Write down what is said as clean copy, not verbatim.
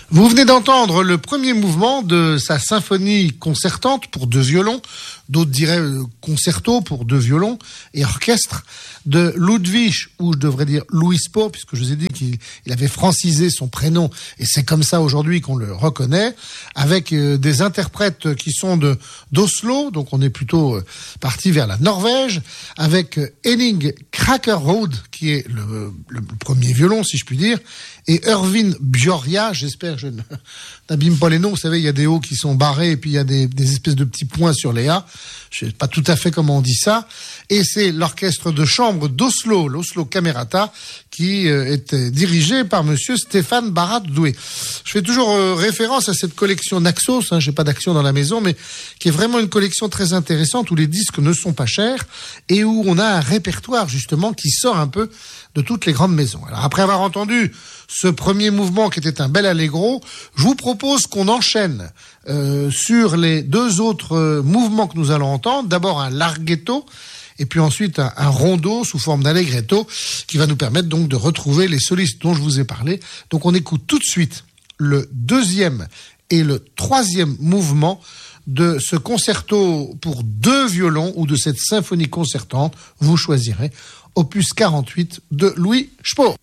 Vous venez d'entendre le premier mouvement de sa symphonie concertante pour 2 violons, d'autres diraient concerto pour 2 violons et orchestre, de Ludwig, ou je devrais dire Louis Po, puisque je vous ai dit qu'il avait francisé son prénom, et c'est comme ça aujourd'hui qu'on le reconnaît, avec des interprètes qui sont d'Oslo, donc on est plutôt parti vers la Norvège, avec Henning Krakerrod, qui est le premier violon, si je puis dire, et Erwin Bjorja, j'espère que je n'abîme pas les noms, vous savez, il y a des O qui sont barrés, et puis il y a des espèces de petits points sur les A, je sais pas tout à fait comment on dit ça, et c'est l'orchestre de chambre d'Oslo, l'Oslo Camerata, qui est dirigé par monsieur Stéphane Barat-Doué. Je fais toujours référence à cette collection Naxos, j'ai pas d'action dans la maison, mais qui est vraiment une collection très intéressante où les disques ne sont pas chers et où on a un répertoire justement qui sort un peu de toutes les grandes maisons. Alors après avoir entendu ce premier mouvement qui était un bel allegro, je vous propose qu'on enchaîne sur les 2 autres mouvements que nous allons entendre. D'abord un larghetto et puis ensuite un rondo sous forme d'allegretto qui va nous permettre donc de retrouver les solistes dont je vous ai parlé. Donc on écoute tout de suite le 2e et le 3e mouvement de ce concerto pour 2 violons ou de cette symphonie concertante, vous choisirez, opus 48 de Louis Spohr.